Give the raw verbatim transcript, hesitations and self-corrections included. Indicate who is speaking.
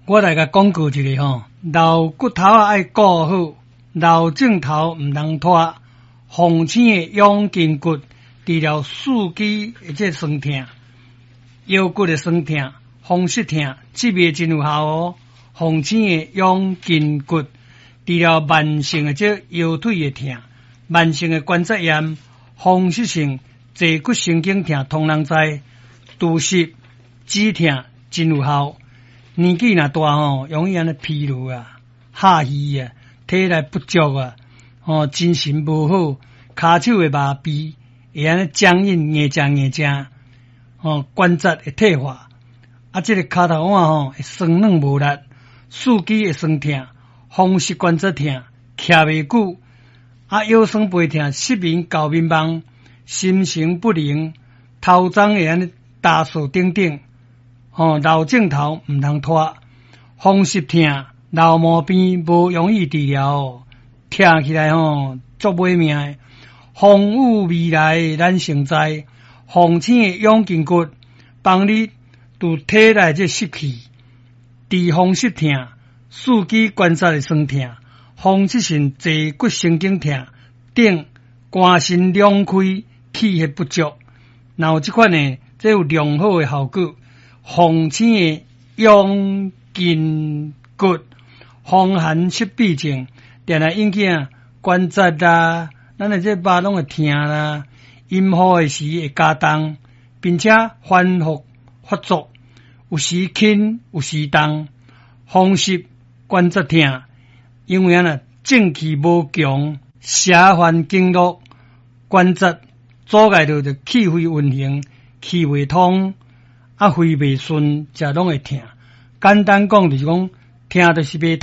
Speaker 1: 我来甲讲过一个吼，老骨头啊爱顾好，老镜头毋通拖。风醒的养筋骨，治疗四肢的这酸痛、腰骨的酸痛、风湿痛，这味真有效哦。风醒的养筋骨，治疗慢性的这腰腿的痛、慢性的关节炎、风湿性坐骨神经痛，通人知。拄湿、止痛真有效。年纪若大吼，容易安尼疲劳啊、下虚啊、体力不足啊。哦，精神无好，骹手会麻痹，会安尼僵硬、硬正硬正，哦，关节会退化，啊，这个骹头腕吼会酸软无力，四肢会酸痛，风湿关节痛，徛袂久，啊，腰酸背痛，失眠、搞迷茫，心神不宁，头鬃会安尼打扫等等，哦，老镜头毋通拖，风湿痛、老毛病无容易治疗哦。听起来吼足买命的，风雨未来咱成知，风醒的养筋骨，帮你拄体内这湿气，治风湿痛、四肢关节的酸痛、风湿性坐骨神经痛等，肝肾两开，气血不足，然后这款呢，这有良好的效果。风醒的养筋骨，风寒湿痹症。定来引起啊关节啦，咱的这肉拢会痛啦，阴雨的时会加重，并且反复发作，有时轻，有时重，风湿关节痛，因为啊正气无强，邪烦经络，关节阻碍到着气血运行，气未通，啊肺未顺，则拢会痛。简单讲就是讲，痛就是袂